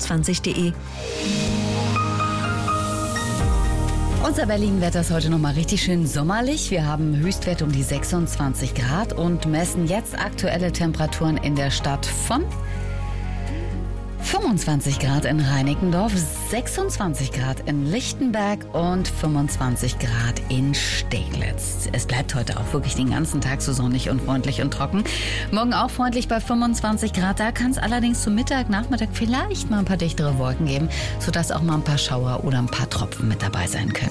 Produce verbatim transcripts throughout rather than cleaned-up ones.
vierundzwanzig punkt de. Unser Berlin-Wetter ist heute nochmal richtig schön sommerlich. Wir haben Höchstwerte um die sechsundzwanzig Grad und messen jetzt aktuelle Temperaturen in der Stadt von fünfundzwanzig Grad in Reinickendorf, sechsundzwanzig Grad in Lichtenberg und fünfundzwanzig Grad in Steglitz. Es bleibt heute auch wirklich den ganzen Tag so sonnig und freundlich und trocken. Morgen auch freundlich bei fünfundzwanzig Grad. Da kann es allerdings zu Mittag, Nachmittag vielleicht mal ein paar dichtere Wolken geben, sodass auch mal ein paar Schauer oder ein paar Tropfen mit dabei sein können.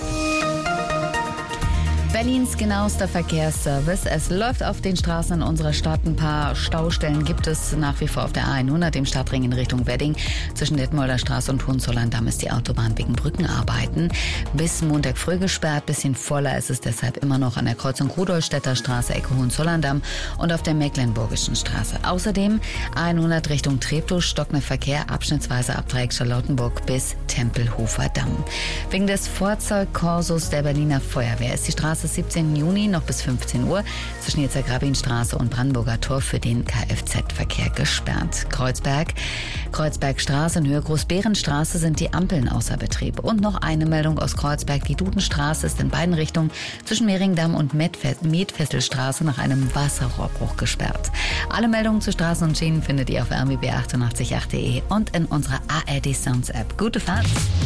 Berlins genauester Verkehrsservice. Es läuft auf den Straßen in unserer Stadt. Ein paar Staustellen gibt es nach wie vor auf der A hundert, dem Stadtring in Richtung Wedding. Zwischen Detmolder Straße und Hohenzollern-Damm ist die Autobahn wegen Brückenarbeiten bis Montag früh gesperrt. Bisschen voller ist es deshalb immer noch an der Kreuzung Rudolstädter Straße, Ecke Hohenzollern-Damm und auf der Mecklenburgischen Straße. Außerdem A hundert Richtung Treptow, stockender Verkehr, abschnittsweise ab Dreieck Charlottenburg bis Tempelhofer Damm. Wegen des Fahrzeugkorsos der Berliner Feuerwehr ist die Straße siebzehnten Juni noch bis fünfzehn Uhr zwischen Jetzer-Grabin-Straße und Brandenburger Tor für den Kfz-Verkehr gesperrt. Kreuzberg, Kreuzbergstraße in Höhe Großbärenstraße sind die Ampeln außer Betrieb. Und noch eine Meldung aus Kreuzberg. Die Dudenstraße ist in beiden Richtungen zwischen Mehringdamm und Medfesselstraße nach einem Wasserrohrbruch gesperrt. Alle Meldungen zu Straßen und Schienen findet ihr auf r m b b achtundachtzig punkt acht punkt de und in unserer A R D Sounds App. Gute Fahrt!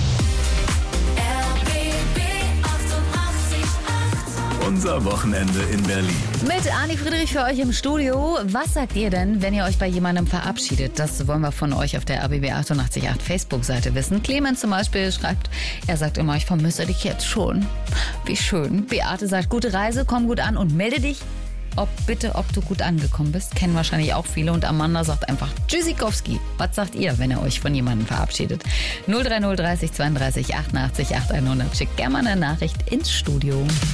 Unser Wochenende in Berlin. Mit Ani Friedrich für euch im Studio. Was sagt ihr denn, wenn ihr euch bei jemandem verabschiedet? Das wollen wir von euch auf der A B B achtundachtzig Punkt acht Facebook-Seite wissen. Clemens zum Beispiel schreibt, er sagt immer, ich vermisse dich jetzt schon. Wie schön. Beate sagt, gute Reise, komm gut an und melde dich. Ob bitte, ob du gut angekommen bist. Kennen wahrscheinlich auch viele. Und Amanda sagt einfach Tschüssikowski. Was sagt ihr, wenn ihr euch von jemandem verabschiedet? null drei null dreißig zweiunddreißig achtundachtzig achthundert. Schickt gerne mal eine Nachricht ins Studio.